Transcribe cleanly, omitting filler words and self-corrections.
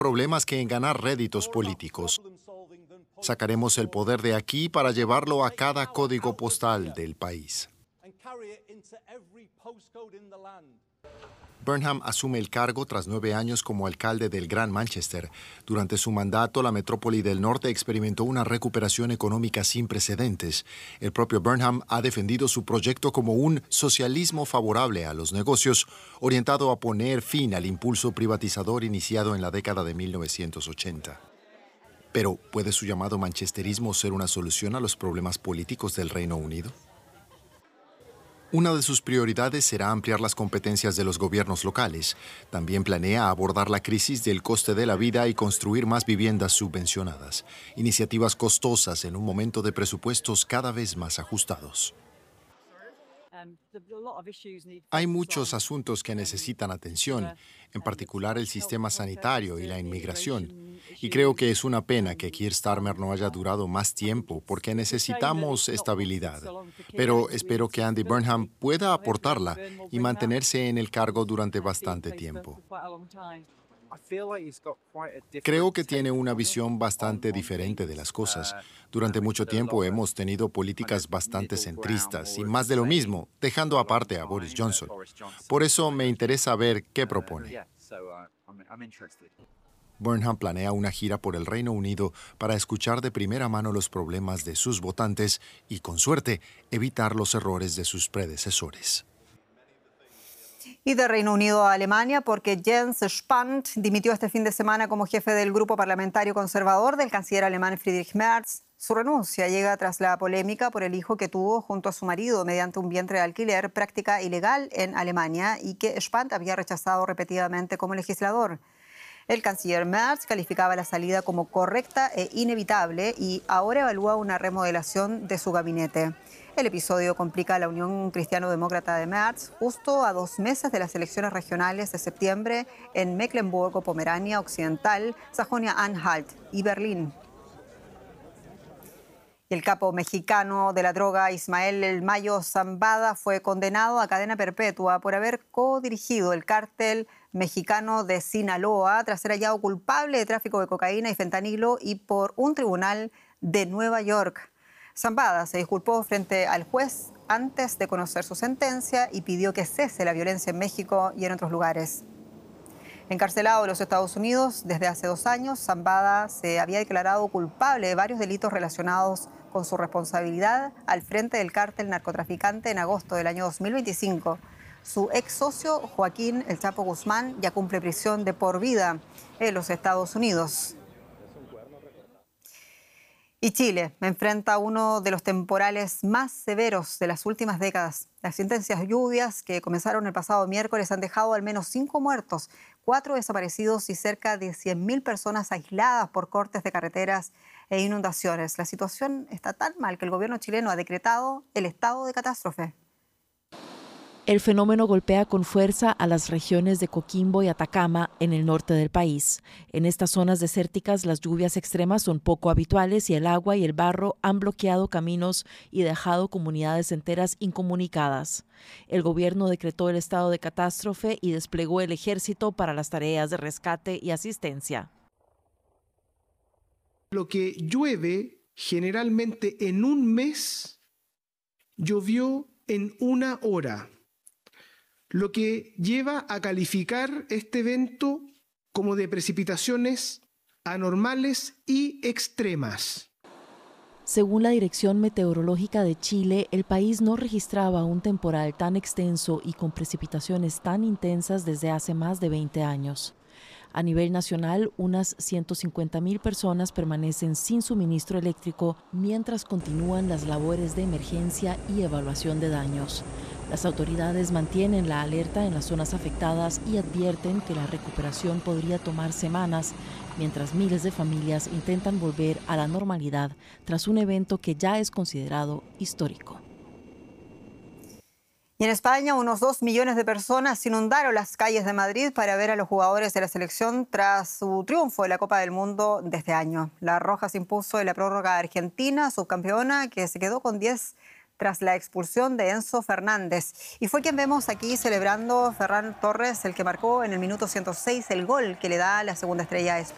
problemas que en ganar réditos políticos. Sacaremos el poder de aquí para llevarlo a cada código postal del país. Burnham asume el cargo tras 9 años como alcalde del Gran Manchester. Durante su mandato, la metrópoli del norte experimentó una recuperación económica sin precedentes. El propio Burnham ha defendido su proyecto como un socialismo favorable a los negocios, orientado a poner fin al impulso privatizador iniciado en la década de 1980. Pero, ¿puede su llamado manchesterismo ser una solución a los problemas políticos del Reino Unido? Una de sus prioridades será ampliar las competencias de los gobiernos locales. También planea abordar la crisis del coste de la vida y construir más viviendas subvencionadas. Iniciativas costosas en un momento de presupuestos cada vez más ajustados. Hay muchos asuntos que necesitan atención, en particular el sistema sanitario y la inmigración. Y creo que es una pena que Keir Starmer no haya durado más tiempo, porque necesitamos estabilidad. Pero espero que Andy Burnham pueda aportarla y mantenerse en el cargo durante bastante tiempo. Creo que tiene una visión bastante diferente de las cosas. Durante mucho tiempo hemos tenido políticas bastante centristas y más de lo mismo, dejando aparte a Boris Johnson. Por eso me interesa ver qué propone. Burnham planea una gira por el Reino Unido para escuchar de primera mano los problemas de sus votantes y, con suerte, evitar los errores de sus predecesores. Y de Reino Unido a Alemania, porque Jens Spahn dimitió este fin de semana como jefe del grupo parlamentario conservador del canciller alemán Friedrich Merz. Su renuncia llega tras la polémica por el hijo que tuvo junto a su marido mediante un vientre de alquiler, práctica ilegal en Alemania y que Spahn había rechazado repetidamente como legislador. El canciller Merz calificaba la salida como correcta e inevitable y ahora evalúa una remodelación de su gabinete. El episodio complica a la Unión Cristiano-Demócrata de Merz justo a 2 meses de las elecciones regionales de septiembre en Mecklemburgo-Pomerania Occidental, Sajonia-Anhalt y Berlín. Y el capo mexicano de la droga Ismael El Mayo Zambada fue condenado a cadena perpetua por haber codirigido el cártel mexicano de Sinaloa tras ser hallado culpable de tráfico de cocaína y fentanilo y por un tribunal de Nueva York. Zambada se disculpó frente al juez antes de conocer su sentencia y pidió que cese la violencia en México y en otros lugares. Encarcelado en los Estados Unidos desde hace 2 años, Zambada se había declarado culpable de varios delitos relacionados con su responsabilidad al frente del cártel narcotraficante en agosto del año 2025. Su ex socio, Joaquín El Chapo Guzmán, ya cumple prisión de por vida en los Estados Unidos. Y Chile enfrenta uno de los temporales más severos de las últimas décadas. Las intensas lluvias que comenzaron el pasado miércoles han dejado al menos 5 muertos, 4 desaparecidos y cerca de 100.000 personas aisladas por cortes de carreteras e inundaciones. La situación está tan mal que el gobierno chileno ha decretado el estado de catástrofe. El fenómeno golpea con fuerza a las regiones de Coquimbo y Atacama en el norte del país. En estas zonas desérticas las lluvias extremas son poco habituales y el agua y el barro han bloqueado caminos y dejado comunidades enteras incomunicadas. El gobierno decretó el estado de catástrofe y desplegó el ejército para las tareas de rescate y asistencia. Lo que llueve generalmente en un mes, llovió en 1 hora. Lo que lleva a calificar este evento como de precipitaciones anormales y extremas. Según la Dirección Meteorológica de Chile, el país no registraba un temporal tan extenso y con precipitaciones tan intensas desde hace más de 20 años. A nivel nacional, unas 150.000 personas permanecen sin suministro eléctrico mientras continúan las labores de emergencia y evaluación de daños. Las autoridades mantienen la alerta en las zonas afectadas y advierten que la recuperación podría tomar semanas, mientras miles de familias intentan volver a la normalidad tras un evento que ya es considerado histórico. Y en España, unos 2 millones de personas inundaron las calles de Madrid para ver a los jugadores de la selección tras su triunfo en la Copa del Mundo de este año. La Roja se impuso en la prórroga argentina, subcampeona, que se quedó con 10 tras la expulsión de Enzo Fernández. Y fue quien vemos aquí celebrando Ferran Torres, el que marcó en el minuto 106 el gol que le da la segunda estrella